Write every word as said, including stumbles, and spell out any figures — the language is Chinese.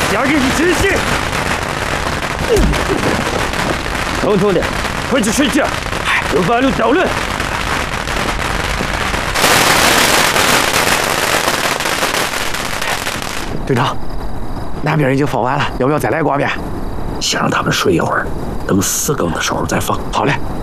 点给你止血。统统的，快去睡觉，有八路捣乱。 队长，那边已经放完了，要不要再来过遍？ 先让他们睡一会儿，等死更的时候再放。 好嘞。